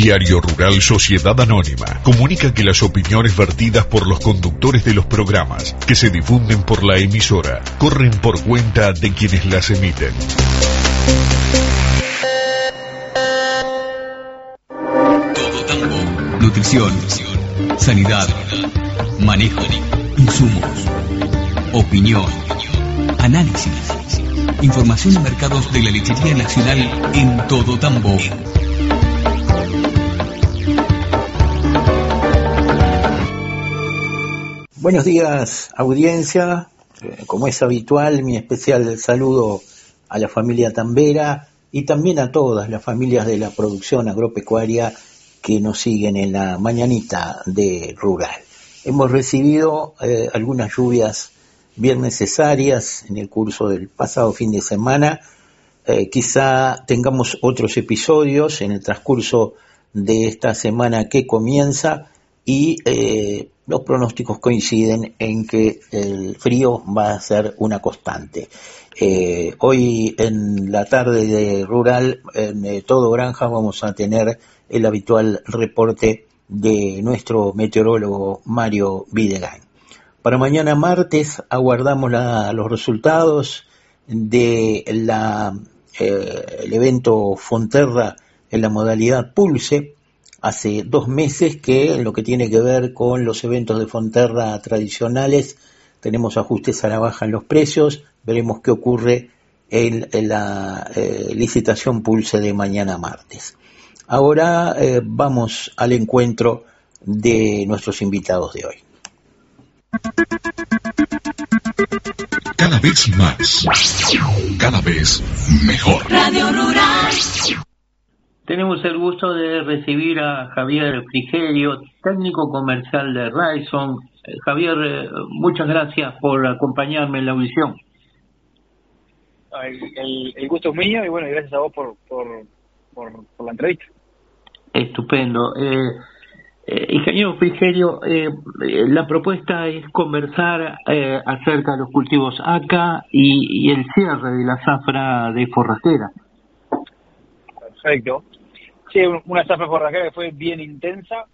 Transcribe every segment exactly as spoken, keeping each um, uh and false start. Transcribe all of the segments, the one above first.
Diario Rural Sociedad Anónima comunica que las opiniones vertidas por los conductores de los programas que se difunden por la emisora corren por cuenta de quienes las emiten. Todo Tambo. Nutrición, sanidad, manejo, insumos, opinión, análisis, información de mercados de la lechería nacional en Todo Tambo. Buenos días, audiencia. Como es habitual, mi especial saludo a la familia Tambera y también a todas las familias de la producción agropecuaria que nos siguen en la mañanita de Rural. Hemos recibido eh, algunas lluvias bien necesarias en el curso del pasado fin de semana. Eh, quizá tengamos otros episodios en el transcurso de esta semana que comienza y eh, los pronósticos coinciden en que el frío va a ser una constante. Eh, hoy en la tarde de Rural, en eh, Todo Granja, vamos a tener el habitual reporte de nuestro meteorólogo Mario Videgain. Para mañana martes aguardamos la, los resultados de la eh, el evento Fonterra en la modalidad Pulse. Hace dos meses que en lo que tiene que ver con los eventos de Fonterra tradicionales tenemos ajustes a la baja en los precios. Veremos qué ocurre en, en la eh, licitación Pulse de mañana martes. Ahora eh, vamos al encuentro de nuestros invitados de hoy. Cada vez más, cada vez mejor. Radio Rural. Tenemos el gusto de recibir a Javier Frigerio, técnico comercial de Raison. Eh, Javier, eh, muchas gracias por acompañarme en la audición. El, el, el gusto es mío y bueno, gracias a vos por, por, por, por la entrevista. Estupendo. Eh, eh, ingeniero Frigerio, eh, eh, la propuesta es conversar eh, acerca de los cultivos A C A y, y el cierre de la zafra de forrajera. Perfecto. Sí, una zafra forrajera que fue bien intensa,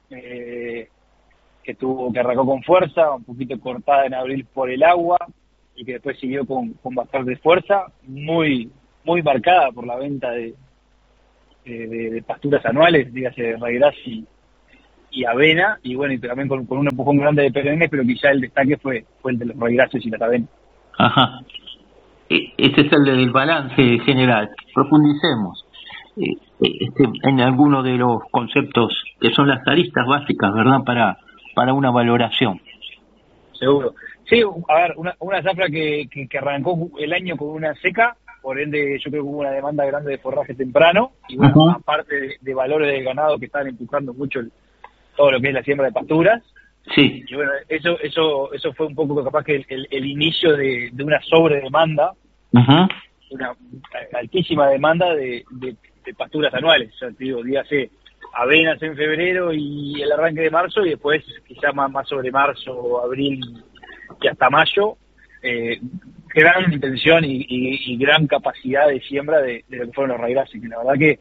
eh, que tuvo que arrancó con fuerza, un poquito cortada en abril por el agua y que después siguió con, con bastante fuerza, muy muy marcada por la venta de, de, de, de pasturas anuales, dígase raigras y, y avena, y bueno, y también con, con un empujón grande de perennes, pero quizá el destaque fue fue el de los raigrases y las avenas. Ajá. Este es el del balance general. Profundicemos Este, en alguno de los conceptos que son las aristas básicas, ¿verdad? Para para una valoración. Seguro. Sí, a ver, una, una zafra que, que, que arrancó el año con una seca, por ende yo creo que hubo una demanda grande de forraje temprano, y bueno, uh-huh. aparte de, de valores del ganado que estaban empujando mucho el, todo lo que es la siembra de pasturas. Sí. Y bueno, eso eso eso fue un poco capaz que el, el, el inicio de, de una sobredemanda, uh-huh. una altísima demanda de, de de pasturas anuales, ya te digo, dígase avenas en febrero y el arranque de marzo, y después quizá más, más sobre marzo, abril y hasta mayo, eh, gran intención y, y, y gran capacidad de siembra de, de lo que fueron los raigrases, que la verdad que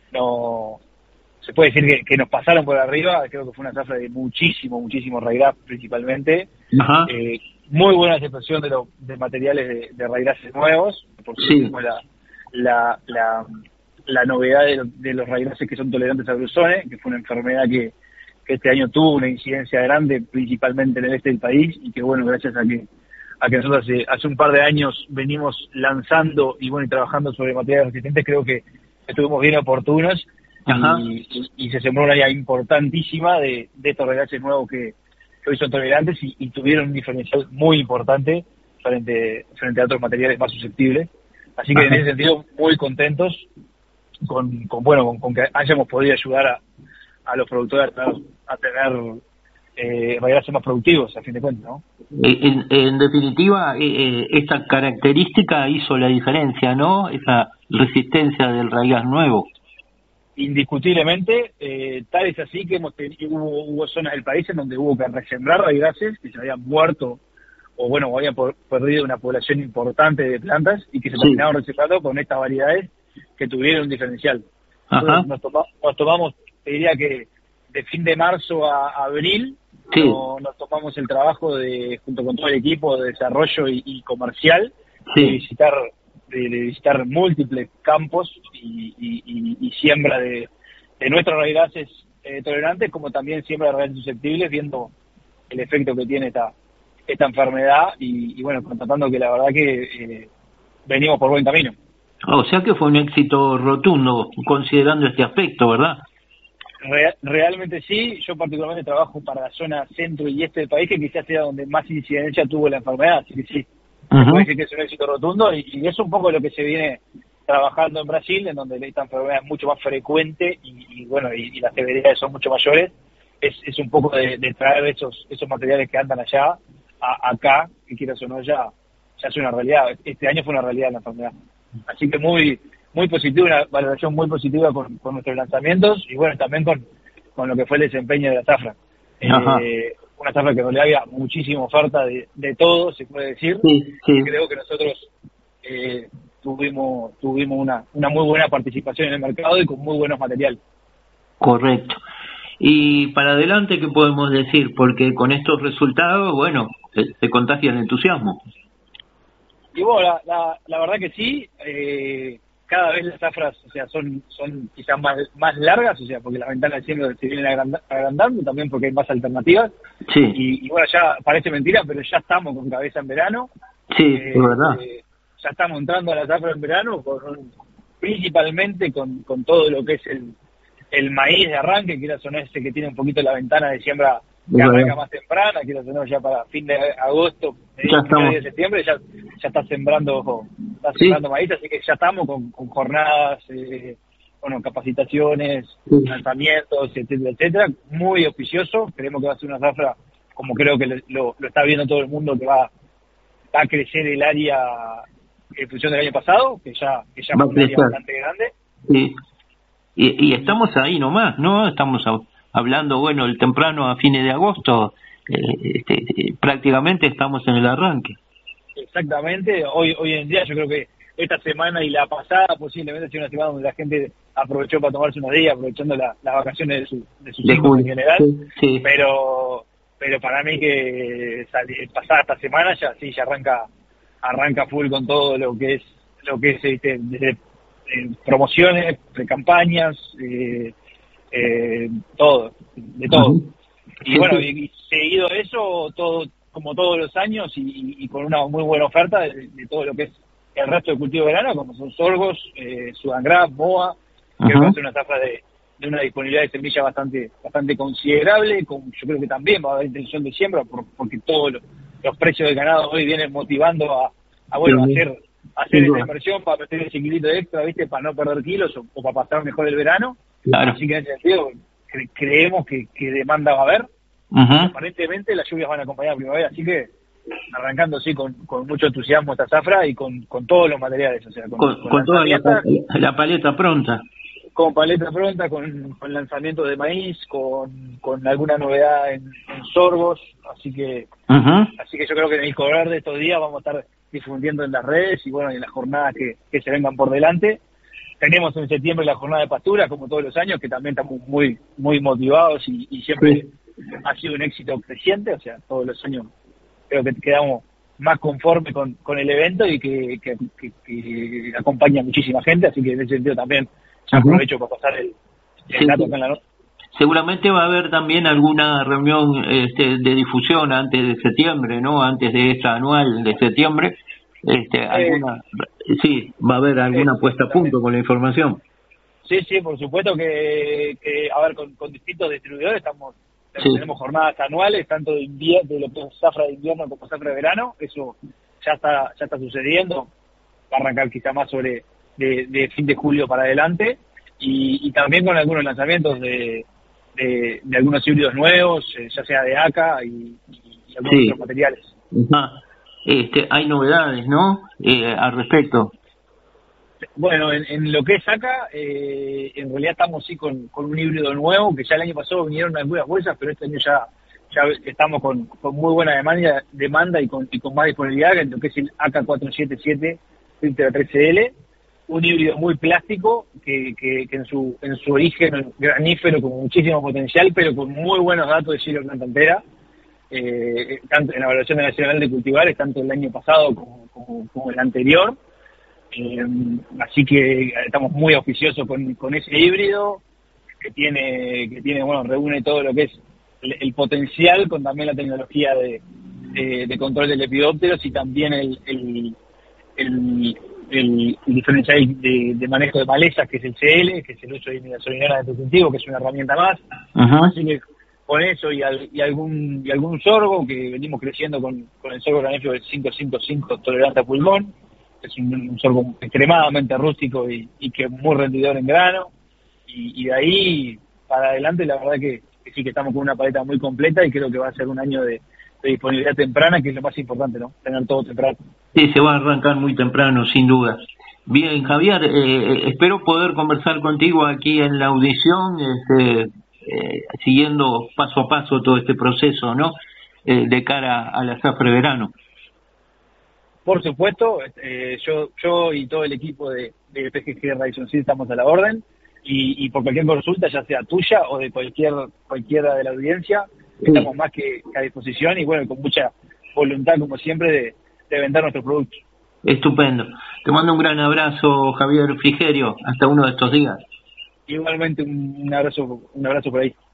no se puede decir que, que nos pasaron por arriba. Creo que fue una zafra de muchísimo, muchísimo raigras principalmente. Ajá. Eh, muy buena aceptación de, lo, de materiales de, de raigrases nuevos, porque sí. la, la, la la novedad de, de los raigrases que son tolerantes a brucone, que fue una enfermedad que, que este año tuvo una incidencia grande, principalmente en el este del país, y que bueno, gracias a que a que nosotros hace, hace un par de años venimos lanzando y bueno y trabajando sobre materiales resistentes, creo que estuvimos bien oportunos y, y, y se sembró una área importantísima de, de estos raigrases nuevos que, que hoy son tolerantes y, y tuvieron un diferencial muy importante frente, frente a otros materiales más susceptibles. Así que Ajá. en ese sentido, muy contentos con, con bueno con, con que hayamos podido ayudar a, a los productores a tener, a tener eh, raigrases más productivos, a fin de cuentas, ¿no? En, en definitiva, eh, esta característica hizo la diferencia, ¿no? Esa resistencia del raigras nuevo. Indiscutiblemente, eh, tal es así que hemos tenido, hubo, hubo zonas del país en donde hubo que resembrar raigrases que se habían muerto o bueno, o habían por, perdido una población importante de plantas y que se sí. terminaron resembrando con estas variedades que tuvieron un diferencial. Entonces, nos, toma, nos tomamos te diría que de fin de marzo a, a abril sí. no, nos tomamos el trabajo de, junto con todo el equipo de desarrollo y, y comercial, sí. de visitar de, de visitar múltiples campos y, y, y, y siembra de, de nuestros raíces eh, tolerantes, como también siembra de raíces susceptibles, viendo el efecto que tiene esta esta enfermedad y, y bueno, constatando que la verdad que eh, venimos por buen camino. O sea que fue un éxito rotundo, considerando este aspecto, ¿verdad? Real, realmente sí. Yo particularmente trabajo para la zona centro y este del país, que quizás sea donde más incidencia tuvo la enfermedad, así que sí, uh-huh. puede decir que es un éxito rotundo y, y es un poco lo que se viene trabajando en Brasil, en donde esta enfermedad es mucho más frecuente y, y bueno, y, y las severidades son mucho mayores. Es, es un poco de, de traer esos esos materiales que andan allá a, acá, que quieras o no, ya, ya es una realidad. Este año fue una realidad la enfermedad. Así que muy muy positiva, una valoración muy positiva con, con nuestros lanzamientos y bueno, también con, con lo que fue el desempeño de la zafra. Eh, una zafra que en realidad había muchísima oferta de, de todo, se puede decir. Sí, sí. Y creo que nosotros eh, tuvimos tuvimos una, una muy buena participación en el mercado y con muy buenos materiales. Correcto. Y para adelante, ¿qué podemos decir? Porque con estos resultados, bueno, se, se contagia el entusiasmo. Y bueno, la, la, la verdad que sí, eh, cada vez las zafras, o sea, son son quizás más más largas, o sea, porque las ventanas siempre se vienen agranda, agrandando, también porque hay más alternativas. Sí. Y, y bueno, ya parece mentira, pero ya estamos con cabeza en verano. Sí, eh, es verdad. Eh, ya estamos entrando a la zafra en verano, con, principalmente con, con todo lo que es el, el maíz de arranque, que era ese que tiene un poquito la ventana de siembra que es arranca verdad. más temprana, que no, ya para fin de agosto, Ya estamos. de septiembre, ya, ya está sembrando está Sí. sembrando maíz, así que ya estamos con, con jornadas, eh, bueno, capacitaciones, Sí. lanzamientos, etcétera, etcétera, muy auspicioso. Creemos que va a ser una zafra, como creo que lo, lo está viendo todo el mundo, que va, va a crecer el área en función del año pasado, que ya, que ya Va fue a un área crecer. bastante grande. Sí. Y, y estamos ahí nomás, ¿no? Estamos a- hablando, bueno, el temprano a fines de agosto, eh, este, eh, prácticamente estamos en el arranque. Exactamente, hoy hoy en día yo creo que esta semana y la pasada posiblemente ha sido una semana donde la gente aprovechó para tomarse unos días, aprovechando la, las vacaciones de, su, de sus De hijos en julio. general, Sí, sí. pero pero para mí que sali- pasada esta semana ya sí, ya arranca arranca full con todo lo que es lo que es este, desde eh, promociones, precampañas, eh, eh, todo, de todo. Ujú. Y Sí, bueno, sí. y, y seguido eso, todo como todos los años y, y con una muy buena oferta de, de todo lo que es el resto del cultivo de verano, como son sorgos, eh, Sudangraf, Moa, que Ajá. va a ser una zafra de, de una disponibilidad de semilla bastante bastante considerable, con, yo creo que también va a haber intención de siembra, por, porque todos los, los precios del ganado hoy vienen motivando a, a bueno, Sí, a hacer, a hacer sin esa duda. inversión para meter ese kilito extra, ¿viste? Para no perder kilos o, o para pasar mejor el verano. Claro. Así que en ese sentido cre- creemos que, que demanda va a haber. Ujú. Aparentemente las lluvias van a acompañar a primavera, así que arrancando sí con, con mucho entusiasmo esta zafra y con, con todos los materiales, o sea, con, Con, con con toda la, lanzamientos, la paleta pronta. con paleta pronta, con, con lanzamientos de maíz, con, con alguna novedad en, en sorgos, así que Ujú. así que yo creo que en el correr de estos días vamos a estar difundiendo en las redes y bueno, en las jornadas que, que se vengan por delante. Tenemos en septiembre la jornada de pastura, como todos los años, que también estamos muy muy motivados y, y siempre Sí. ha sido un éxito creciente, o sea, todos los años creo que quedamos más conformes con, con el evento y que, que, que, que acompaña muchísima gente, así que en ese sentido también ya Ujú. aprovecho para pasar el, el Sí, dato sí. acá en la nota. Seguramente va a haber también alguna reunión este, de difusión antes de septiembre, ¿no? Antes de esta anual de septiembre. Este, alguna, sí, va a haber alguna sí, puesta a punto con la información. Sí, sí, por supuesto que, que a ver, con, con distintos distribuidores estamos Sí. tenemos jornadas anuales, tanto de invierno, de lo que es zafra de invierno como zafra de verano, eso ya está ya está sucediendo, va a arrancar quizá más sobre de, de fin de julio para adelante, y, y también con algunos lanzamientos de, de, de algunos híbridos nuevos, eh, ya sea de A C A y, y algunos Sí. otros materiales. Ah, este, hay novedades, ¿no? Eh, al respecto. Bueno, en, en lo que es acá, eh, en realidad estamos sí con, con un híbrido nuevo, que ya el año pasado vinieron algunas bolsas, pero este año ya ya estamos con, con muy buena demanda demanda y con, y con más disponibilidad, en lo que es el A K cuatrocientos setenta y siete Ultra tres L, un híbrido muy plástico que, que, que en su en su origen granífero con muchísimo potencial, pero con muy buenos datos de Giro Cantantera, eh, tanto en la evaluación de Nacional de Cultivares, tanto el año pasado como, como, como el anterior. Eh, así que estamos muy auspiciosos con, con ese híbrido que tiene, que tiene, bueno, reúne todo lo que es el, el potencial con también la tecnología de, de, de control de lepidópteros y también el, el, el, el, el diferencial de, de manejo de malezas, que es el C L, que es el uso de imidazolinera de cultivo, que es una herramienta más. Uh-huh. Así que con eso y, al, y algún y algún sorgo, que venimos creciendo con, con el sorgo granífero del cinco cinco cinco tolerante a pulmón, es un, un sorgo extremadamente rústico y, y que es muy rendidor en grano, y, y de ahí para adelante la verdad que, que sí que estamos con una paleta muy completa y creo que va a ser un año de, de disponibilidad temprana, que es lo más importante, ¿no? Tener todo temprano. Sí, se va a arrancar muy temprano, sin duda. Bien, Javier, eh, espero poder conversar contigo aquí en la audición, este, eh, siguiendo paso a paso todo este proceso, ¿no? Eh, de cara a la zafra de verano. Por supuesto, eh, yo yo y todo el equipo de, de P G G Radisson Seed estamos a la orden, y, y por cualquier consulta, ya sea tuya o de cualquier cualquiera de la audiencia, sí, estamos más que, que a disposición y bueno, con mucha voluntad, como siempre, de, de vender nuestros productos. Estupendo. Te mando un gran abrazo, Javier Frigerio, hasta uno de estos días. Igualmente un, un abrazo, un abrazo por ahí.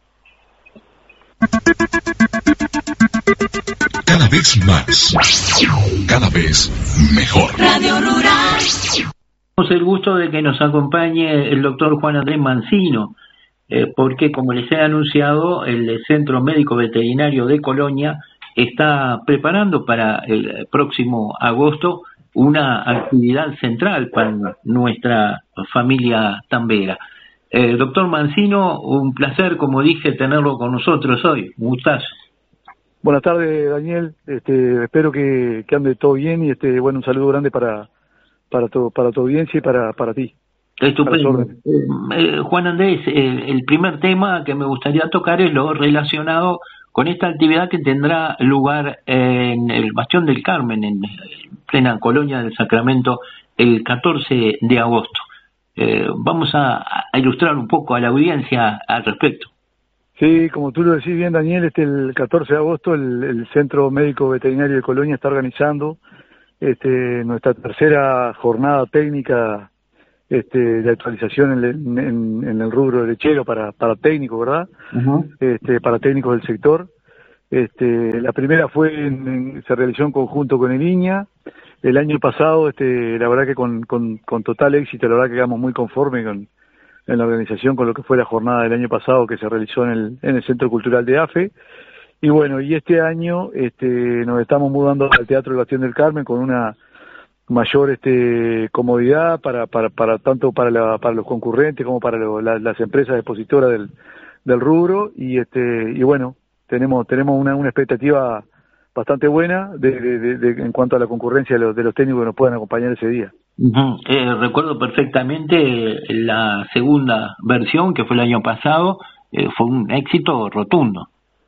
Cada vez más, cada vez mejor. Radio Rural. Tenemos el gusto de que nos acompañe el doctor Juan Andrés Mancino, eh, porque como les he anunciado, el Centro Médico Veterinario de Colonia está preparando para el próximo agosto una actividad central para nuestra familia tambera. Eh, doctor Mancino, un placer, como dije, tenerlo con nosotros hoy. Un gustazo. Buenas tardes, Daniel. Este, espero que, que ande todo bien y este, bueno, un saludo grande para para tu, para tu audiencia y para para ti. Estupendo. Eh, eh, Juan Andrés, eh, el primer tema que me gustaría tocar es lo relacionado con esta actividad que tendrá lugar en el Bastión del Carmen, en plena Colonia del Sacramento, el catorce de agosto. Eh, vamos a, a ilustrar un poco a la audiencia al respecto. Sí, como tú lo decís bien, Daniel, este el catorce de agosto el, el Centro Médico Veterinario de Colonia está organizando este nuestra tercera jornada técnica este de actualización en, en, en el rubro lechero para para técnicos, ¿verdad? Uh-huh. Este para técnicos del sector. Este la primera fue en, en, se realizó en conjunto con el I N A. El año pasado, este la verdad que con, con, con total éxito, la verdad que quedamos muy conformes con en la organización con lo que fue la jornada del año pasado que se realizó en el en el Centro Cultural de A F E. Y bueno, y este año este nos estamos mudando al Teatro del Bastión del Carmen con una mayor este comodidad para para para tanto para la, para los concurrentes como para lo, la, las empresas expositoras del del rubro, y este y bueno, tenemos tenemos una una expectativa bastante buena de, de, de, de en cuanto a la concurrencia de los, de los técnicos que nos puedan acompañar ese día. Uh-huh. Eh, recuerdo perfectamente la segunda versión, que fue el año pasado, eh, fue un éxito rotundo.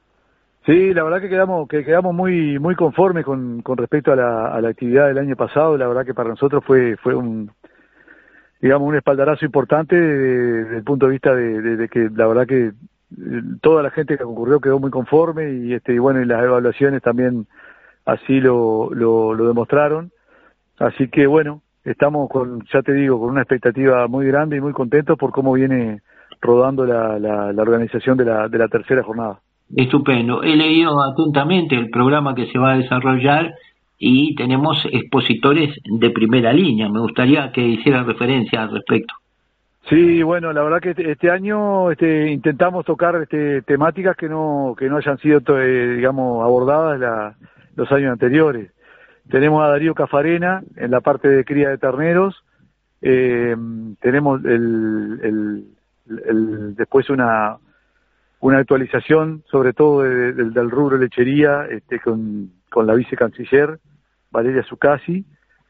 Sí, la verdad que quedamos que quedamos muy muy conformes con, con respecto a la, a la actividad del año pasado. La verdad que para nosotros fue fue un digamos un espaldarazo importante desde el punto de vista de, de, de que la verdad que toda la gente que concurrió quedó muy conforme, y este y bueno, y las evaluaciones también así lo, lo, lo demostraron. Así que bueno, estamos con, ya te digo, con una expectativa muy grande y muy contentos por cómo viene rodando la, la, la organización de la, de la tercera jornada. Estupendo. He leído atentamente el programa que se va a desarrollar y tenemos expositores de primera línea. Me gustaría que hiciera referencia al respecto. Sí, bueno, la verdad que este año este, intentamos tocar este, temáticas que no que no hayan sido, eh, digamos, abordadas la, los años anteriores. Tenemos a Darío Cafarena en la parte de cría de terneros, eh, tenemos el, el, el, después una una actualización sobre todo de, de, del rubro lechería este, con, con la vicecanciller Valeria Zuccasi,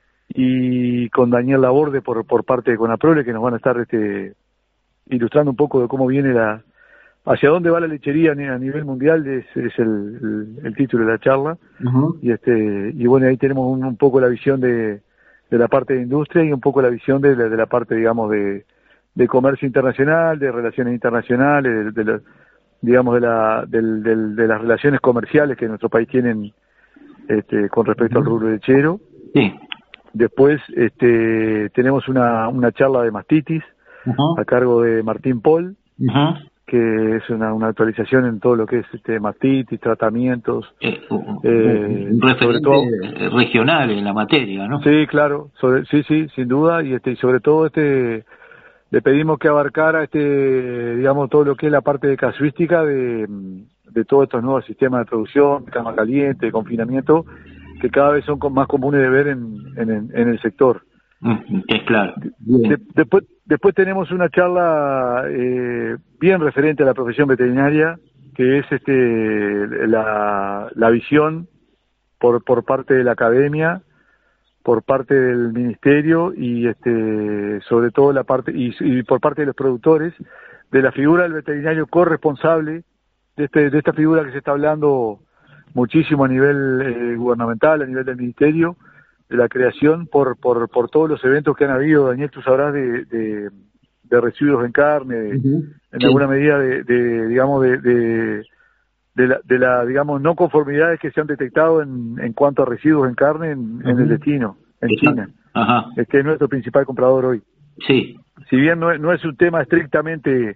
y con Daniel Laborde por por parte de Conaprole, que nos van a estar este ilustrando un poco de cómo viene la hacia dónde va la lechería a nivel mundial. Es, es el, el, el título de la charla. Uh-huh. Y este y bueno, ahí tenemos un, un poco la visión de de la parte de industria y un poco la visión de, de la parte, digamos, de, de comercio internacional, de relaciones internacionales, de, de la, digamos, de, la, del, del, de las relaciones comerciales que nuestro país tienen este, con respecto al rubro lechero. Sí. Después este, tenemos una, una charla de mastitis uh-huh. a cargo de Martín Paul, uh-huh. que es una, una actualización en todo lo que es este, mastitis, tratamientos. Eh, uh, eh, un referente sobre todo, regional en la materia, ¿no? Sí, claro, sobre, sí, sí, sin duda, y este y sobre todo este le pedimos que abarcara este, digamos, todo lo que es la parte de casuística de, de todos estos nuevos sistemas de producción, de cama caliente, de confinamiento, que cada vez son más comunes de ver en, en, en el sector. Mm, es claro. De, después, después tenemos una charla eh, bien referente a la profesión veterinaria, que es este la, la visión por, por parte de la academia, por parte del ministerio y este sobre todo la parte y, y por parte de los productores de la figura del veterinario corresponsable, de este de esta figura que se está hablando muchísimo a nivel eh, gubernamental, a nivel del ministerio, de la creación por por por todos los eventos que han habido. Daniel, tú sabrás de de, de residuos en carne, de, uh-huh. en sí. alguna medida de, de digamos de, de de la, de la, digamos, no conformidades que se han detectado en, en cuanto a residuos en carne en, uh-huh. en el destino, en Exacto. China, uh-huh. que es nuestro principal comprador hoy. Sí. Si bien no es, no es un tema estrictamente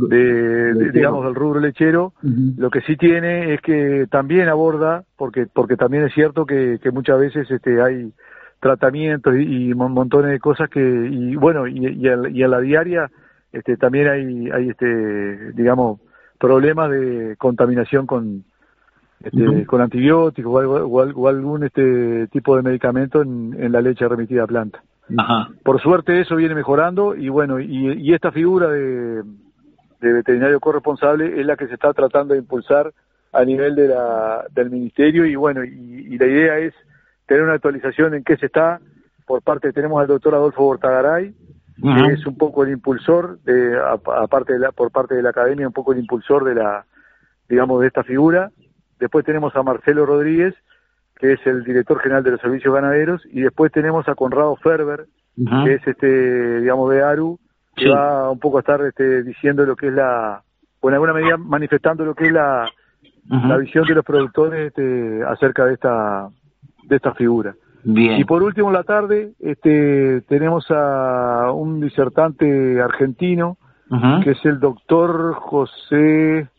de, de digamos, del rubro lechero, uh-huh. lo que sí tiene es que también aborda, porque porque también es cierto que, que muchas veces este hay tratamientos y, y montones de cosas que, y bueno, y, y, a, y a la diaria este también hay, hay este, digamos, problemas de contaminación con este, uh-huh. con antibióticos o, algo, o, o algún este tipo de medicamento en, en la leche remitida a planta. Uh-huh. Por suerte eso viene mejorando y bueno, y, y esta figura de, de veterinario corresponsable es la que se está tratando de impulsar a nivel de la, del ministerio y bueno, y, y la idea es tener una actualización en qué se está. Por parte tenemos al doctor Adolfo Bortagaray, Uh-huh. que es un poco el impulsor de, aparte de la, por parte de la academia, un poco el impulsor de la, digamos, de esta figura. Después tenemos a Marcelo Rodríguez, que es el director general de los servicios ganaderos, y después tenemos a Conrado Ferber, uh-huh. que es este, digamos, de ARU, que sí. va un poco a estar este, diciendo lo que es la, o en alguna medida manifestando lo que es la, uh-huh. la visión de los productores este, acerca de esta, de esta figura. Bien. Y por último, en la tarde, este, tenemos a un disertante argentino, uh-huh. que es el doctor José,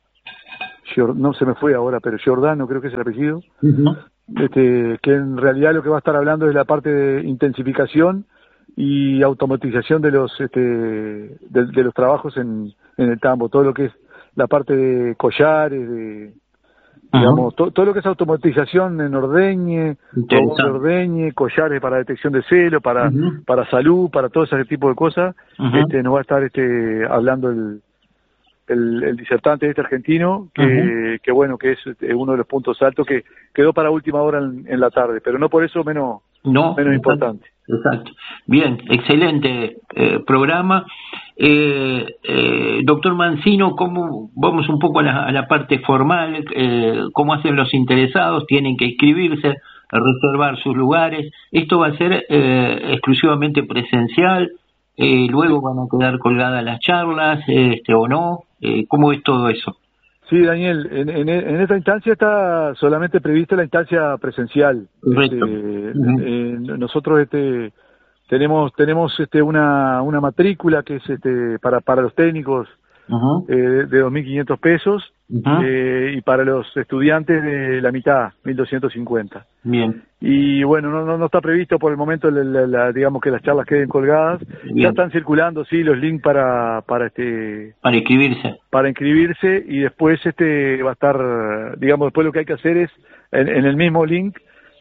no se me fue ahora, pero Giordano creo que es el apellido, uh-huh. este, que en realidad lo que va a estar hablando es la parte de intensificación y automatización de los este, de, de los trabajos en, en el tambo, todo lo que es la parte de collares, de digamos, to, todo lo que es automatización en ordeñe, robot de ordeñe, collares para detección de celo, para uh-huh. para salud, para todo ese tipo de cosas, uh-huh. este nos va a estar este hablando el el, el disertante este argentino, que, uh-huh. que bueno, que es uno de los puntos altos que quedó para última hora en, en la tarde, pero no por eso menos, no, menos importante. Exacto. Bien, excelente eh, programa. Eh, eh, doctor Mancino, ¿cómo, vamos un poco a la, a la parte formal, eh, cómo hacen los interesados? ¿Tienen que inscribirse, reservar sus lugares? ¿Esto va a ser eh, exclusivamente presencial? Eh, ¿Luego van a quedar colgadas las charlas este, o no? Eh, ¿Cómo es todo eso? Sí, Daniel, en, en, en esta instancia está solamente prevista la instancia presencial. Correcto. Este, uh-huh. eh, nosotros este tenemos tenemos este una una matrícula que es este para para los técnicos uh-huh. eh, de dos mil quinientos pesos uh-huh. eh, y para los estudiantes de la mitad, mil doscientos cincuenta. Bien. Y bueno, no, no no está previsto por el momento la, la, la, digamos que las charlas queden colgadas. Bien. Ya están circulando sí los links para para este para inscribirse. Para inscribirse y después este va a estar, digamos, después lo que hay que hacer es en, en el mismo link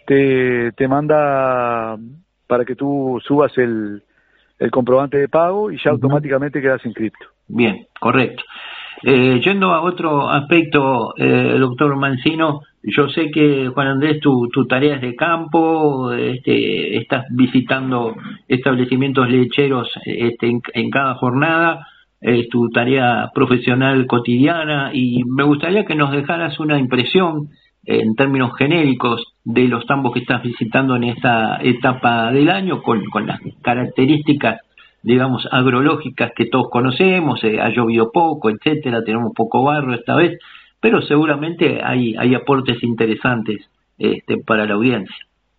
te te manda para que tú subas el el comprobante de pago y ya uh-huh. automáticamente quedas inscrito. Bien, correcto. Eh, yendo a otro aspecto, eh, doctor Mancino, yo sé que, Juan Andrés, tu, tu tarea es de campo, este, estás visitando establecimientos lecheros este, en, en cada jornada, es tu tarea profesional cotidiana, y me gustaría que nos dejaras una impresión en términos genéricos de los tambos que estás visitando en esta etapa del año, con, con las características, digamos, agrológicas que todos conocemos, eh, ha llovido poco, etcétera, tenemos poco barro esta vez, pero seguramente hay, hay aportes interesantes este, para la audiencia.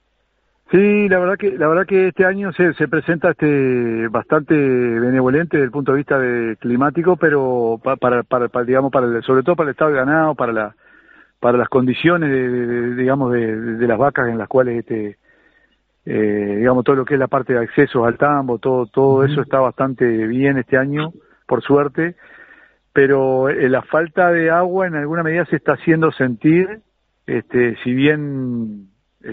Sí, la verdad que la verdad que este año se, se presenta este bastante benevolente desde el punto de vista de climático, pero para, para, para, para digamos para el, sobre todo para el estado de ganado, para la para las condiciones de, de, de digamos de, de las vacas en las cuales este eh, digamos todo lo que es la parte de acceso al tambo, todo todo uh-huh. eso está bastante bien este año, por suerte, pero eh, la falta de agua en alguna medida se está haciendo sentir, este si bien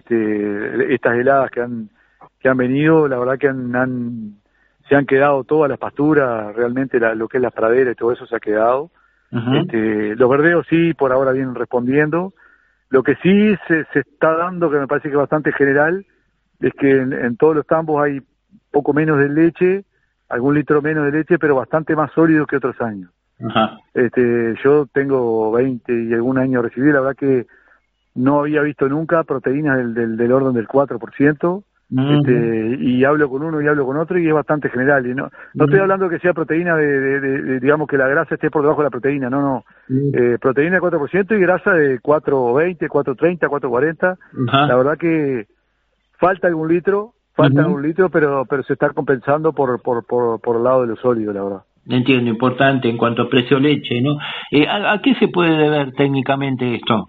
Este, estas heladas que han que han venido, la verdad que han, han se han quedado todas las pasturas, realmente la, lo que es las praderas y todo eso se ha quedado. Uh-huh. Este, los verdeos sí, por ahora vienen respondiendo. Lo que sí se, se está dando, que me parece que es bastante general, es que en, en todos los tambos hay poco menos de leche, algún litro menos de leche, pero bastante más sólido que otros años. Uh-huh. Este, yo tengo veinte y algún año recibí, la verdad que no había visto nunca proteínas del, del, del orden del cuatro por ciento, uh-huh. este, y hablo con uno y hablo con otro y es bastante general. Y no no uh-huh. estoy hablando que sea proteína de, de, de, de, digamos que la grasa esté por debajo de la proteína, no, no. Uh-huh. Eh, proteína de cuatro por ciento y grasa de cuatro veinte, cuatro treinta, cuatro cuarenta. Uh-huh. La verdad que falta algún litro, falta uh-huh. algún litro, pero pero se está compensando por, por, por, por el lado de lo sólido, la verdad. Entiendo, importante en cuanto a precio leche, ¿no? Eh, ¿a, ¿A qué se puede deber técnicamente esto?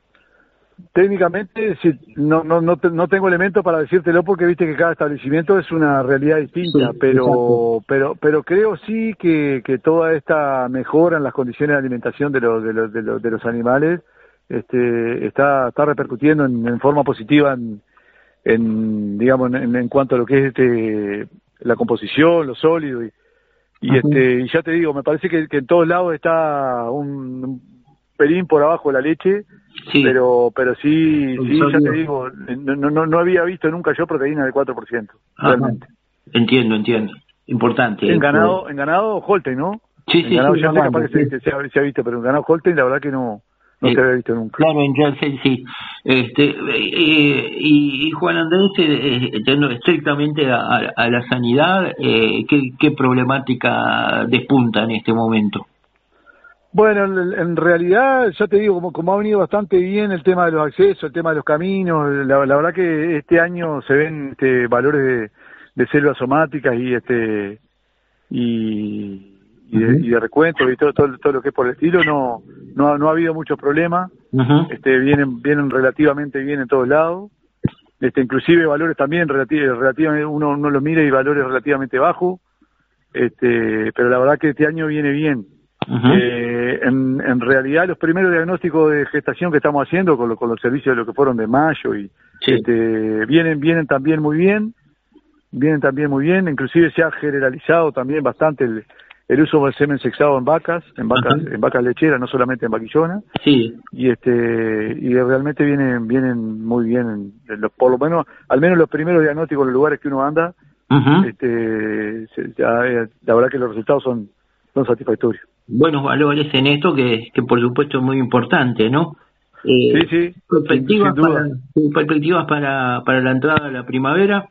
Técnicamente, sí, no, no, no, no tengo elementos para decírtelo porque viste que cada establecimiento es una realidad distinta, sí, pero, exacto. pero, pero creo sí que, que toda esta mejora en las condiciones de alimentación de los, de los, de los, de los animales, este, está, está repercutiendo en, en forma positiva en, en digamos, en, en cuanto a lo que es este, la composición, lo sólido y, y este, y ya te digo, me parece que, que en todos lados está un, un pelín por abajo de la leche. Sí. Pero pero sí, sí ya te digo, no, no no había visto nunca yo proteína del cuatro por ciento, realmente. Entiendo, entiendo. Importante. En ganado, en ganado Holstein, ¿no? Sí, en sí, ganado sí. ya sé capaz que se, se, ha, se ha visto, pero en ganado Holstein la verdad que no no eh, se había visto nunca. Claro, en Jersey sí. Este, eh, y, y Juan Andrés, eh, yendo estrictamente a, a la sanidad, eh, ¿qué, ¿qué problemática despunta en este momento? Bueno, en, en realidad, ya te digo, como, como ha venido bastante bien el tema de los accesos, el tema de los caminos, la, la verdad que este año se ven este, valores de, de células somáticas y este y, y, de, uh-huh. y de recuento y todo, todo todo lo que es por el estilo, no no, no ha habido muchos problemas, uh-huh. este vienen vienen relativamente bien en todos lados, este inclusive valores también relativ- relativamente uno uno los mira y valores relativamente bajos, este pero la verdad que este año viene bien. Uh-huh. Eh, en, en realidad los primeros diagnósticos de gestación que estamos haciendo con, lo, con los servicios de lo que fueron de mayo y sí. este, vienen vienen también muy bien, vienen también muy bien, inclusive se ha generalizado también bastante el, el uso del semen sexado en vacas, en vacas, uh-huh. en vacas lecheras, no solamente en vaquillonas, sí. y este y realmente vienen vienen muy bien, en, en los, por lo menos, al menos los primeros diagnósticos en los lugares que uno anda, uh-huh. este se, ya, la verdad que los resultados son son satisfactorios. Buenos valores en esto que, que por supuesto es muy importante, ¿no? Eh, sí, sí, perspectivas, sin, sin para, perspectivas para, para la entrada de la primavera.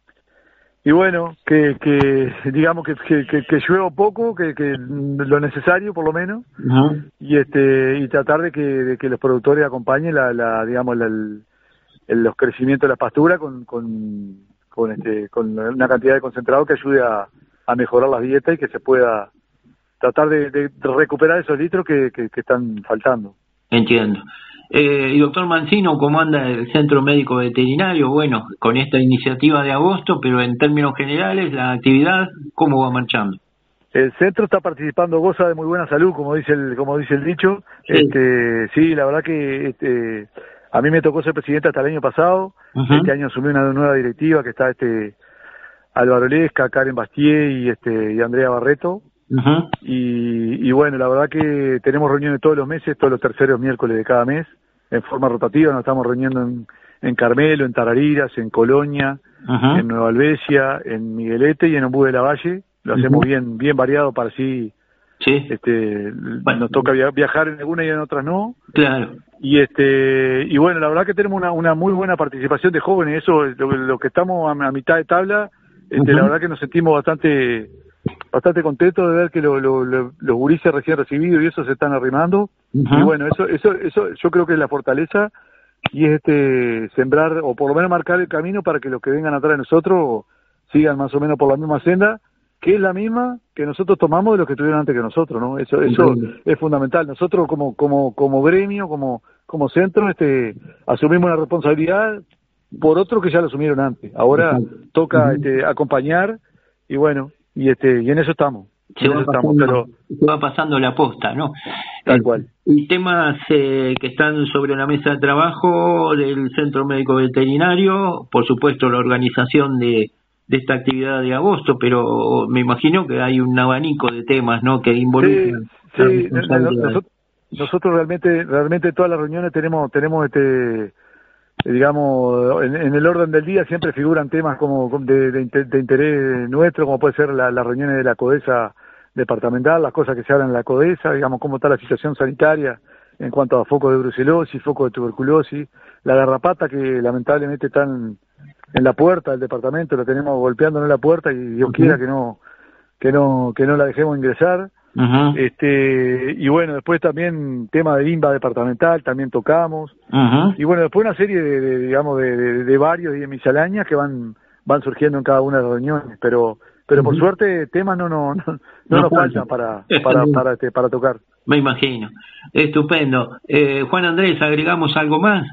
Y bueno, que, que digamos que, que, que, que llueva poco, que, que lo necesario por lo menos, uh-huh. y este y tratar de que, de que los productores acompañen la, la digamos la, el, el, los crecimientos de la pastura con con con este con una cantidad de concentrado que ayude a, a mejorar las dietas y que se pueda tratar de, de recuperar esos litros que, que, que están faltando. Entiendo. Eh, y doctor Mancino, ¿cómo anda el Centro Médico Veterinario? Bueno, con esta iniciativa de agosto, pero en términos generales, la actividad, ¿cómo va marchando? El centro está participando, goza de muy buena salud, como dice el, como dice el dicho. Sí, este, sí la verdad que este, a mí me tocó ser presidente hasta el año pasado. Uh-huh. Este año asumí una nueva directiva que está este Álvaro Lesca, Karen Bastier y este y Andrea Barreto. Uh-huh. Y, y bueno, la verdad que tenemos reuniones todos los meses, todos los terceros miércoles de cada mes, en forma rotativa. Nos estamos reuniendo en, en Carmelo, en Tarariras, en Colonia, uh-huh. en Nueva Albesia, en Miguelete y en Ombú de la Valle. Lo hacemos uh-huh. bien bien variado para así Sí. Este, bueno, nos toca viajar en algunas y en otras no. Claro. Y este y bueno, la verdad que tenemos una, una muy buena participación de jóvenes, eso es lo, lo que estamos a, a mitad de tabla, este, uh-huh. La verdad que nos sentimos bastante bastante contentos de ver que lo, lo, lo, los gurises recién recibidos y eso se están arrimando. Uh-huh. Y bueno, eso eso eso yo creo que es la fortaleza y es este sembrar o por lo menos marcar el camino para que los que vengan atrás de nosotros sigan más o menos por la misma senda, que es la misma que nosotros tomamos de los que estuvieron antes que nosotros, ¿no? Eso eso sí. Es fundamental. Nosotros como como como gremio, como como centro, este asumimos una responsabilidad por otros que ya lo asumieron antes. Ahora uh-huh. toca uh-huh. este acompañar y bueno, y este y en eso estamos. Se va, estamos pasando, pero... se va pasando la posta, ¿no? Tal eh, cual. Y temas eh, que están sobre la mesa de trabajo del Centro Médico Veterinario, por supuesto la organización de, de esta actividad de agosto, pero me imagino que hay un abanico de temas, ¿no? Que involucran. Sí, sí. Nosotros, nosotros realmente, realmente todas las reuniones tenemos, tenemos este, digamos, en, en el orden del día siempre figuran temas como de, de, de interés nuestro, como puede ser la, las reuniones de la CODESA departamental, las cosas que se hablan en la CODESA, digamos, cómo está la situación sanitaria en cuanto a focos de brucelosis, focos de tuberculosis, la garrapata que lamentablemente están en la puerta del departamento, la tenemos golpeándonos en la puerta y Dios uh-huh. quiera que no, que no, que no la dejemos ingresar. Uh-huh. Este, y bueno, después también tema de I N V A departamental, también tocamos. Uh-huh. Y bueno, después una serie de, de digamos, de, de, de varios y de misceláneas que van, van surgiendo en cada una de las reuniones, pero pero uh-huh. por suerte temas no no no, no, no nos faltan para para para este, para tocar. Me imagino. Estupendo. Eh, Juan Andrés, ¿agregamos algo más?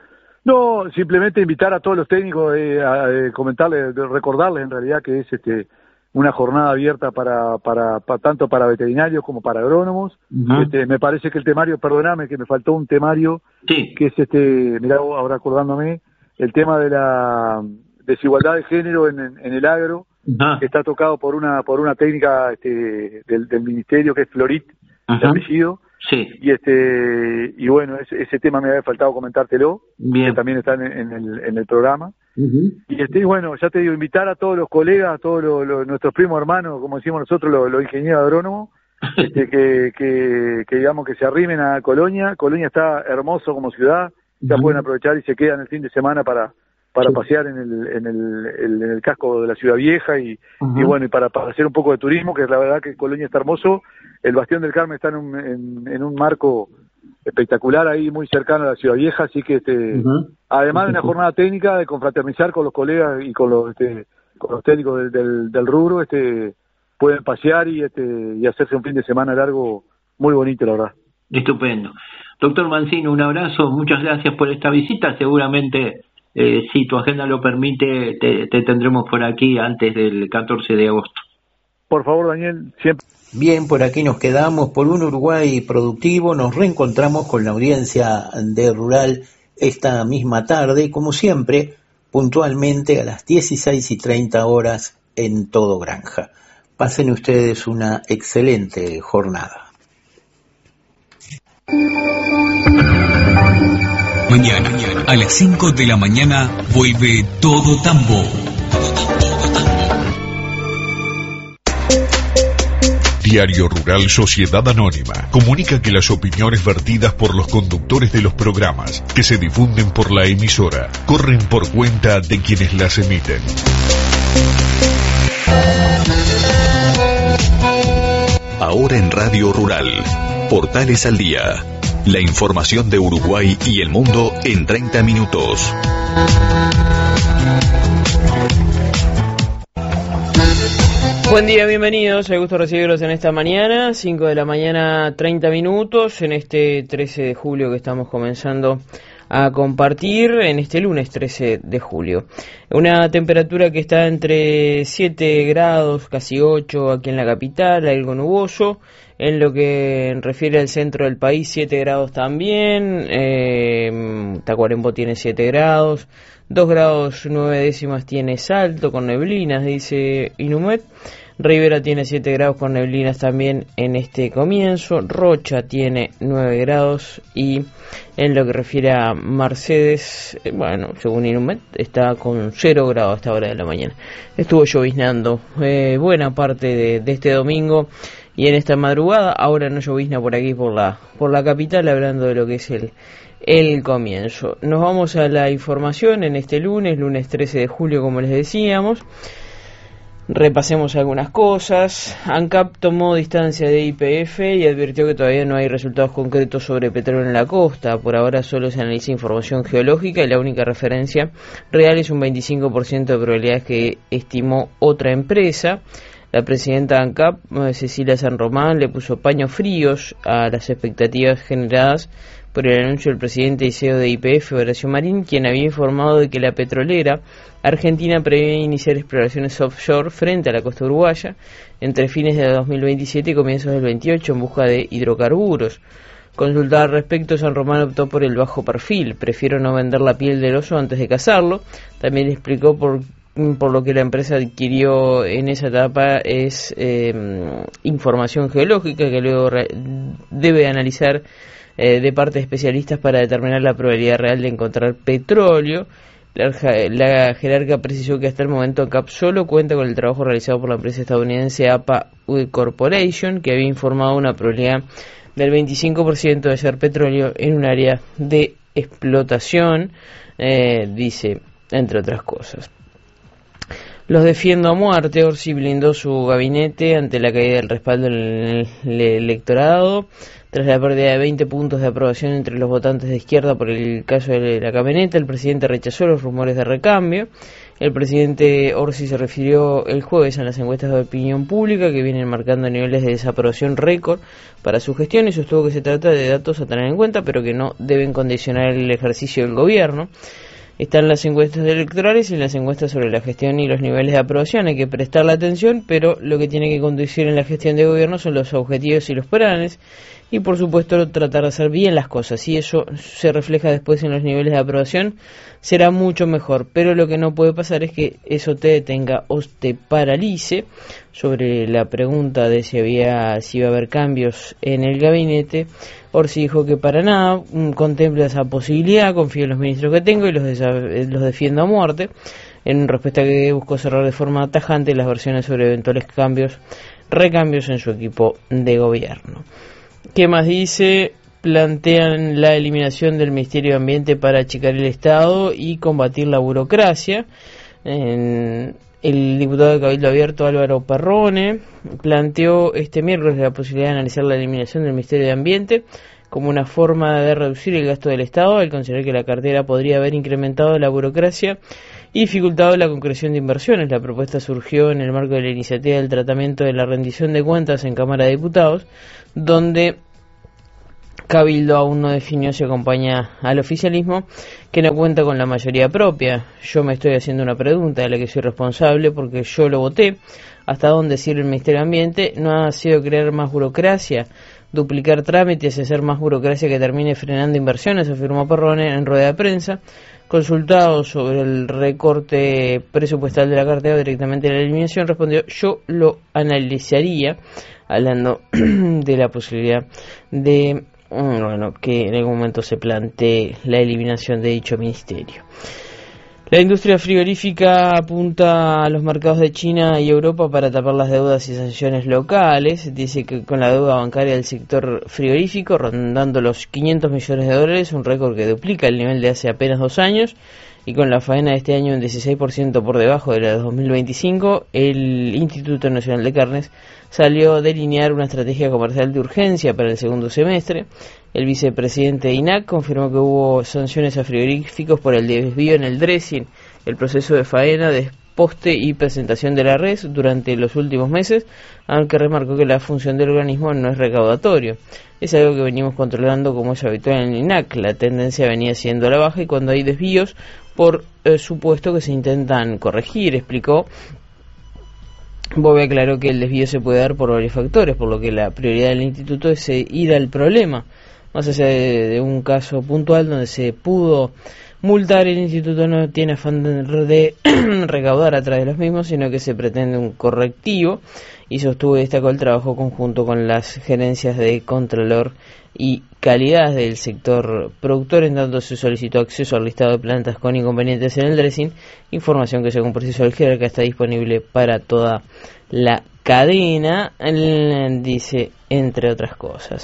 No, simplemente invitar a todos los técnicos eh, a, a comentarles, recordarles en realidad que es este una jornada abierta para, para, para tanto para veterinarios como para agrónomos. Uh-huh. Este, me parece que el temario, perdóname que me faltó un temario, sí. que es este, mirá ahora acordándome, el tema de la desigualdad de género en, en, en el agro, uh-huh. que está tocado por una por una técnica este, del, del ministerio que es Florit, uh-huh. de apellido. Sí. Y este y bueno, ese, ese tema me había faltado comentártelo, Bien. que también está en, en, el, en el programa. Uh-huh. Y este, bueno, ya te digo, invitar a todos los colegas, a todos los, los, nuestros primos hermanos, como decimos nosotros, los, los ingenieros agrónomos, este, que, que, que digamos que se arrimen a Colonia. Colonia está hermoso como ciudad, ya uh-huh. pueden aprovechar y se quedan el fin de semana para para sí. pasear en el, en el, el en el casco de la ciudad vieja y, uh-huh. y bueno, y para, para hacer un poco de turismo, que la verdad que Colonia está hermoso. El Bastión del Carmen está en un, en, en un marco espectacular ahí, muy cercano a la ciudad vieja, así que este uh-huh. además de una jornada técnica de confraternizar con los colegas y con los este, con los técnicos del, del, del rubro, este pueden pasear y este y hacerse un fin de semana largo muy bonito, la verdad. Estupendo. Doctor Mancino, un abrazo, muchas gracias por esta visita, seguramente eh, si tu agenda lo permite te, te tendremos por aquí antes del catorce de agosto. Por favor, Daniel, siempre. Bien, por aquí nos quedamos por un Uruguay productivo. Nos reencontramos con la audiencia de Rural esta misma tarde, como siempre, puntualmente a las dieciséis y treinta horas en Todo Granja. Pasen ustedes una excelente jornada. Mañana, a las cinco de la mañana, vuelve Todo Tambo. Diario Rural Sociedad Anónima comunica que las opiniones vertidas por los conductores de los programas que se difunden por la emisora corren por cuenta de quienes las emiten. Ahora en Radio Rural, Portales al Día. La información de Uruguay y el mundo en treinta minutos. Buen día, bienvenidos, me gusta recibirlos en esta mañana, cinco de la mañana, treinta minutos, en este trece de julio que estamos comenzando a compartir, en este lunes trece de julio. Una temperatura que está entre siete grados, casi ocho aquí en la capital, algo nuboso. En lo que refiere al centro del país, siete grados también, eh, Tacuarembó tiene siete grados, dos grados nueve décimas tiene Salto con neblinas, dice Inumet. Rivera tiene siete grados con neblinas también en este comienzo. Rocha tiene nueve grados y en lo que refiere a Mercedes, eh, bueno, según Inumet, está con cero grados a esta hora de la mañana. Estuvo lloviznando eh, buena parte de, de este domingo y en esta madrugada. Ahora no llovizna por aquí, por la por la capital, hablando de lo que es el, el comienzo. Nos vamos a la información en este lunes, lunes trece de julio, como les decíamos. Repasemos algunas cosas. ANCAP tomó distancia de Y P F y advirtió que todavía no hay resultados concretos sobre petróleo en la costa. Por ahora solo se analiza información geológica y la única referencia real es un veinticinco por ciento de probabilidades que estimó otra empresa. La presidenta de ANCAP, Cecilia San Román, le puso paños fríos a las expectativas generadas por el anuncio del presidente y C E O de Y P F, Horacio Marín, quien había informado de que la petrolera argentina prevé iniciar exploraciones offshore frente a la costa uruguaya entre fines de dos mil veintisiete y comienzos del veintiocho en busca de hidrocarburos. Consultada al respecto, San Román optó por el bajo perfil. Prefiero no vender la piel del oso antes de cazarlo. También explicó por por lo que la empresa adquirió en esa etapa es eh, información geológica que luego re- debe analizar eh, de parte de especialistas para determinar la probabilidad real de encontrar petróleo. La, la jerarca precisó que hasta el momento ANCAP solo cuenta con el trabajo realizado por la empresa estadounidense A P A Corporation, que había informado una probabilidad del veinticinco por ciento de hallar petróleo en un área de explotación, eh, dice, entre otras cosas. Los defiendo a muerte. Orsi blindó su gabinete ante la caída del respaldo en el, el electorado. Tras la pérdida de veinte puntos de aprobación entre los votantes de izquierda por el caso de la camioneta, el presidente rechazó los rumores de recambio. El presidente Orsi se refirió el jueves a las encuestas de opinión pública que vienen marcando niveles de desaprobación récord para su gestión y sostuvo que se trata de datos a tener en cuenta, pero que no deben condicionar el ejercicio del gobierno. Están las encuestas electorales y las encuestas sobre la gestión y los niveles de aprobación. Hay que prestarle atención, pero lo que tiene que conducir en la gestión de gobierno son los objetivos y los planes. Y por supuesto tratar de hacer bien las cosas. Si eso se refleja después en los niveles de aprobación, será mucho mejor. Pero lo que no puede pasar es que eso te detenga o te paralice. Sobre la pregunta de si había si iba a haber cambios en el gabinete, Orsi dijo que para nada, contempla esa posibilidad, confío en los ministros que tengo y los, desa- los defiendo a muerte. En respuesta que buscó cerrar de forma tajante las versiones sobre eventuales cambios, recambios en su equipo de gobierno. ¿Qué más dice? Plantean la eliminación del Ministerio de Ambiente para achicar el Estado y combatir la burocracia. En el diputado de Cabildo Abierto Álvaro Perrone planteó este miércoles la posibilidad de analizar la eliminación del Ministerio de Ambiente como una forma de reducir el gasto del Estado, al considerar que la cartera podría haber incrementado la burocracia y dificultado la concreción de inversiones. La propuesta surgió en el marco de la iniciativa del tratamiento de la rendición de cuentas en Cámara de Diputados, donde Cabildo aún no definió si acompaña al oficialismo, que no cuenta con la mayoría propia. Yo me estoy haciendo una pregunta de la que soy responsable porque yo lo voté. ¿Hasta dónde sirve el Ministerio de Ambiente? ¿No ha sido crear más burocracia, duplicar trámites y hacer más burocracia que termine frenando inversiones?, afirmó Perrone en rueda de prensa. Consultado sobre el recorte presupuestal de la cartera o directamente la eliminación, respondió: yo lo analizaría, hablando de la posibilidad de bueno, que en algún momento se plantee la eliminación de dicho ministerio. La industria frigorífica apunta a los mercados de China y Europa para tapar las deudas y sanciones locales. Dice que con la deuda bancaria del sector frigorífico rondando los quinientos millones de dólares, un récord que duplica el nivel de hace apenas dos años, y con la faena de este año un dieciséis por ciento por debajo de la de dos mil veinticinco, el Instituto Nacional de Carnes salió a delinear una estrategia comercial de urgencia para el segundo semestre. El vicepresidente de I N A C confirmó que hubo sanciones a frigoríficos por el desvío en el dressing, el proceso de faena, desposte y presentación de la res durante los últimos meses, aunque remarcó que la función del organismo no es recaudatorio. Es algo que venimos controlando como es habitual en el I N A C. La tendencia venía siendo a la baja y cuando hay desvíos, por eh, supuesto que se intentan corregir, explicó. Bove aclaró que el desvío se puede dar por varios factores, por lo que la prioridad del instituto es ir al problema, más allá de, de un caso puntual donde se pudo multar. El instituto no tiene afán de recaudar a través de los mismos, sino que se pretende un correctivo, y sostuvo y destacó el trabajo conjunto con las gerencias de Contralor y Calidad del sector productor, en tanto se solicitó acceso al listado de plantas con inconvenientes en el dressing, información que según preciso el jerarca está disponible para toda la cadena, dice, entre otras cosas.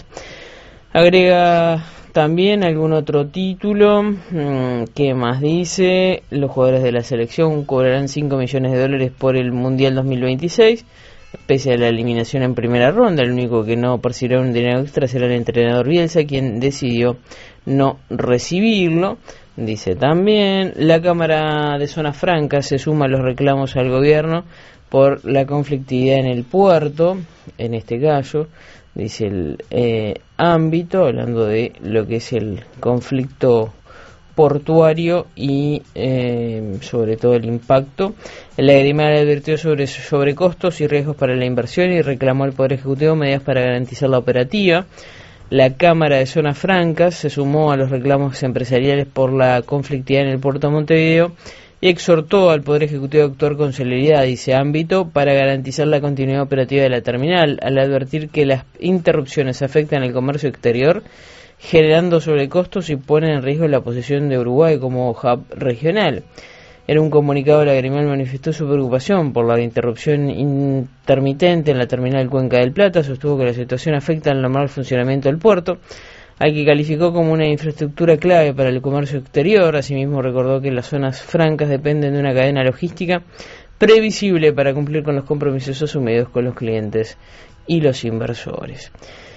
Agrega también algún otro título. ¿Qué más dice? Los jugadores de la selección cobrarán cinco millones de dólares por el Mundial dos mil veintiséis. Pese a la eliminación en primera ronda, el único que no percibirá un dinero extra será el entrenador Bielsa, quien decidió no recibirlo. Dice también, la Cámara de Zonas Francas se suma a los reclamos al gobierno por la conflictividad en el puerto, en este caso, dice el eh, ámbito, hablando de lo que es el conflicto portuario y eh, sobre todo el impacto. La gremial advirtió sobre sobrecostos y riesgos para la inversión y reclamó al Poder Ejecutivo medidas para garantizar la operativa. La Cámara de Zonas Francas se sumó a los reclamos empresariales por la conflictividad en el puerto de Montevideo y exhortó al Poder Ejecutivo a actuar con celeridad, dice ámbito, para garantizar la continuidad operativa de la terminal, al advertir que las interrupciones afectan el comercio exterior, generando sobrecostos y ponen en riesgo la posición de Uruguay como hub regional. En un comunicado, la gremial manifestó su preocupación por la interrupción intermitente en la terminal Cuenca del Plata, sostuvo que la situación afecta al normal funcionamiento del puerto, al que calificó como una infraestructura clave para el comercio exterior. Asimismo, recordó que las zonas francas dependen de una cadena logística previsible para cumplir con los compromisos asumidos con los clientes y los inversores.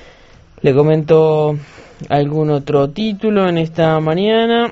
Le comento algún otro título en esta mañana.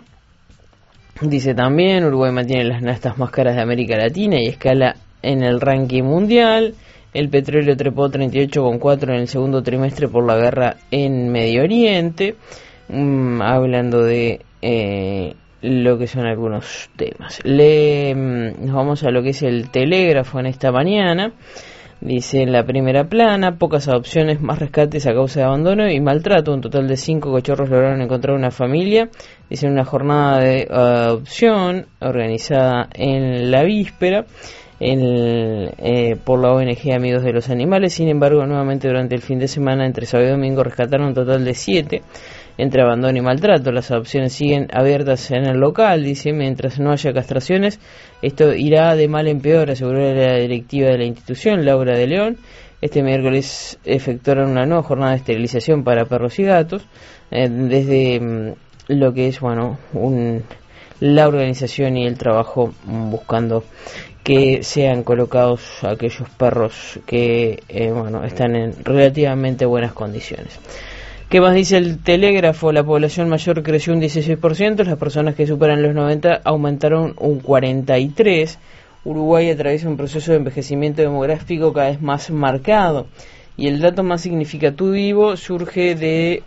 Dice también, Uruguay mantiene las naftas más caras de América Latina y escala en el ranking mundial. El petróleo trepó treinta y ocho coma cuatro en el segundo trimestre por la guerra en Medio Oriente. Mm, hablando de eh, lo que son algunos temas. Le, mm, nos vamos a lo que es el Telégrafo en esta mañana. Dice en la primera plana, pocas adopciones, más rescates a causa de abandono y maltrato. Un total de cinco cachorros lograron encontrar una familia. Dice una jornada de adopción organizada en la víspera en, eh, por la O N G Amigos de los Animales. Sin embargo, nuevamente durante el fin de semana, entre sábado y domingo, rescataron un total de siete entre abandono y maltrato. Las adopciones siguen abiertas en el local, dice, mientras no haya castraciones, esto irá de mal en peor, aseguró la directiva de la institución, Laura de León. Este miércoles efectuaron una nueva jornada de esterilización para perros y gatos, eh, desde mm, lo que es, bueno, un, la organización y el trabajo mm, buscando que sean colocados aquellos perros que, eh, bueno, están en relativamente buenas condiciones. ¿Qué más dice el Telégrafo? La población mayor creció un dieciséis por ciento, las personas que superan los noventa aumentaron un cuarenta y tres por ciento. Uruguay atraviesa un proceso de envejecimiento demográfico cada vez más marcado, y el dato más significativo surge de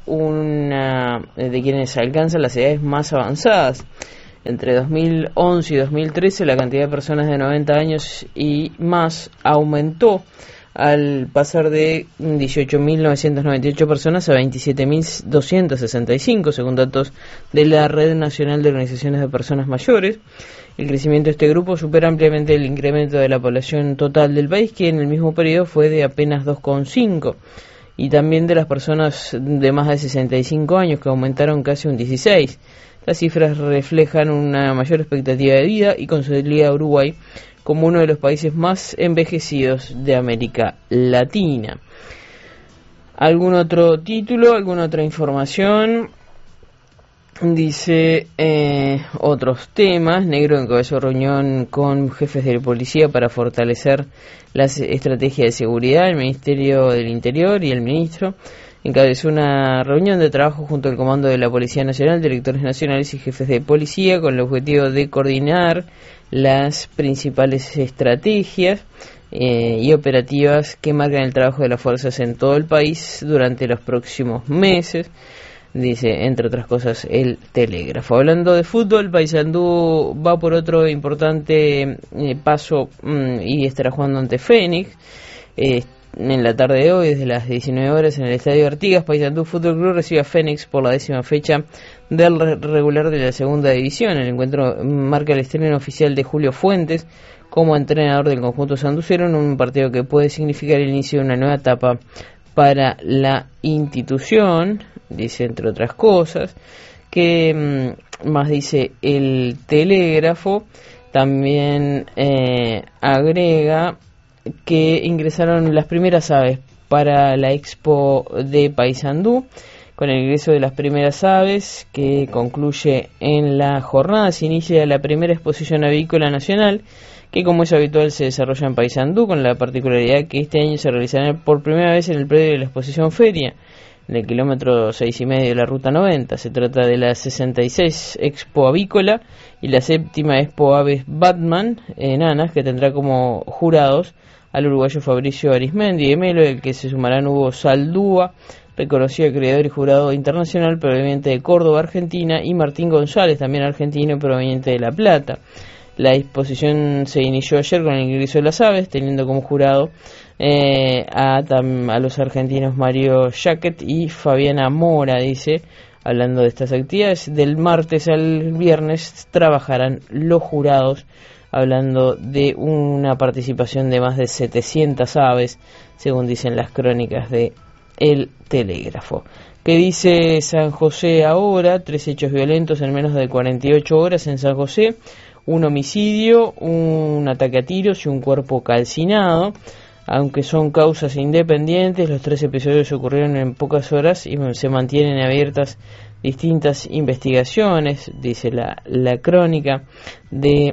una de quienes alcanzan las edades más avanzadas. Entre dos mil once y dos mil trece la cantidad de personas de noventa años y más aumentó, al pasar de dieciocho mil novecientas noventa y ocho personas a veintisiete mil doscientos sesenta y cinco, según datos de la Red Nacional de Organizaciones de Personas Mayores. El crecimiento de este grupo supera ampliamente el incremento de la población total del país, que en el mismo periodo fue de apenas dos coma cinco, y también de las personas de más de sesenta y cinco años, que aumentaron casi un dieciséis. Las cifras reflejan una mayor expectativa de vida y consolida a Uruguay como uno de los países más envejecidos de América Latina. ¿Algún otro título? ¿Alguna otra información? Dice eh, otros temas. Negro encabezó reunión con jefes de policía para fortalecer las estrategias de seguridad. El Ministerio del Interior y el ministro encabezó una reunión de trabajo junto al Comando de la Policía Nacional, directores nacionales y jefes de policía, con el objetivo de coordinar las principales estrategias eh, y operativas que marcan el trabajo de las fuerzas en todo el país durante los próximos meses, dice, entre otras cosas, el Telégrafo. Hablando de fútbol, Paysandú va por otro importante eh, paso mmm, y estará jugando ante Fénix. Eh, en la tarde de hoy, desde las diecinueve horas, en el Estadio Artigas, Paysandú Fútbol Club recibe a Fénix por la décima fecha del regular de la segunda división. El encuentro marca el estreno oficial de Julio Fuentes como entrenador del conjunto sanducero en un partido que puede significar el inicio de una nueva etapa para la institución, dice entre otras cosas, que más dice el Telégrafo. También eh, agrega que ingresaron las primeras aves para la Expo de Paysandú. Con el ingreso de las primeras aves, que concluye en la jornada, se inicia la primera exposición avícola nacional, que como es habitual se desarrolla en Paysandú, con la particularidad que este año se realizará por primera vez en el predio de la exposición feria, en el kilómetro seis y medio de la ruta noventa. Se trata de la sesenta y seis Expo Avícola y la séptima Expo Aves Batman enanas, que tendrá como jurados al uruguayo Fabricio Arismendi de Melo, del que se sumarán Hugo Saldúa, reconocido creador y jurado internacional proveniente de Córdoba, Argentina, y Martín González, también argentino proveniente de La Plata. La exposición se inició ayer con el ingreso de las aves, teniendo como jurado eh, a, a los argentinos Mario Jaquet y Fabiana Mora, dice, hablando de estas actividades. Del martes al viernes trabajarán los jurados, hablando de una participación de más de setecientas aves, según dicen las crónicas de El Telégrafo. ¿Qué dice San José ahora? Tres hechos violentos en menos de cuarenta y ocho horas en San José. Un homicidio, un ataque a tiros y un cuerpo calcinado. Aunque son causas independientes, los tres episodios ocurrieron en pocas horas y se mantienen abiertas distintas investigaciones, dice la, la crónica de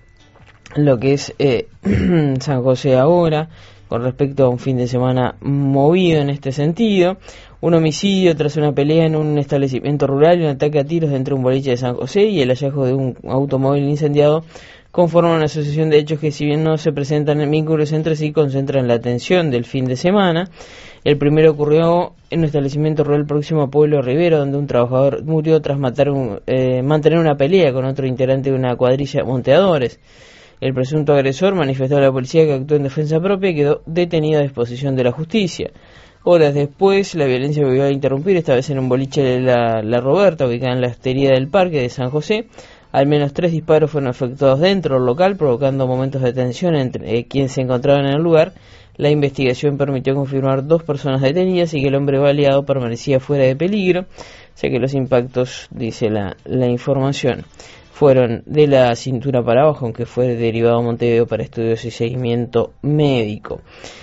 lo que es eh, San José ahora, con respecto a un fin de semana movido en este sentido. Un homicidio tras una pelea en un establecimiento rural y un ataque a tiros dentro de un boliche de San José y el hallazgo de un automóvil incendiado conforman una asociación de hechos que, si bien no se presentan en vínculos entre sí, concentran la atención del fin de semana. El primero ocurrió en un establecimiento rural próximo a Pueblo Rivero, donde un trabajador murió tras matar un, eh, mantener una pelea con otro integrante de una cuadrilla de monteadores. El presunto agresor manifestó a la policía que actuó en defensa propia y quedó detenido a disposición de la justicia. Horas después, la violencia volvió a interrumpir, esta vez en un boliche de la, la Roberta, ubicada en la hostería del Parque de San José. Al menos tres disparos fueron efectuados dentro del local, provocando momentos de tensión entre eh, quienes se encontraban en el lugar. La investigación permitió confirmar dos personas detenidas y que el hombre baleado permanecía fuera de peligro, ya que los impactos, dice la, la información, fueron de la cintura para abajo, aunque fue derivado a Montevideo para estudios y seguimiento médico.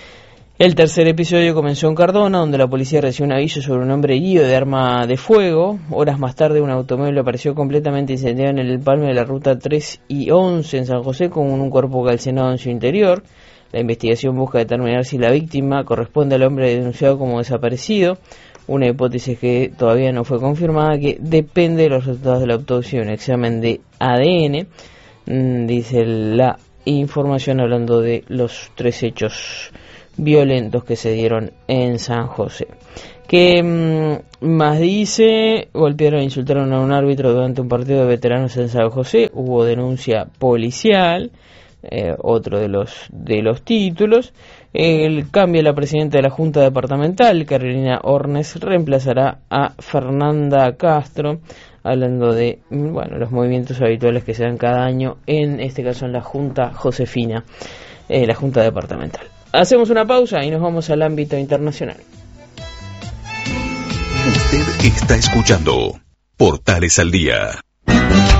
El tercer episodio comenzó en Cardona, donde la policía recibió un aviso sobre un hombre herido de arma de fuego. Horas más tarde, un automóvil apareció completamente incendiado en el empalme de la ruta tres y once en San José, con un cuerpo calcinado en su interior. La investigación busca determinar si la víctima corresponde al hombre denunciado como desaparecido, una hipótesis que todavía no fue confirmada, que depende de los resultados de la autopsia y un examen de A D N, dice la información, hablando de los tres hechos violentos que se dieron en San José. ¿Qué mmm, más dice? Golpearon e insultaron a un árbitro durante un partido de veteranos en San José. Hubo denuncia policial, eh, otro de los de los títulos. El cambio de la presidenta de la Junta Departamental, Carolina Ornes, reemplazará a Fernanda Castro, hablando de bueno los movimientos habituales que se dan cada año, en este caso en la Junta Josefina, eh, la Junta Departamental. Hacemos una pausa y nos vamos al ámbito internacional. Usted está escuchando Portales al Día.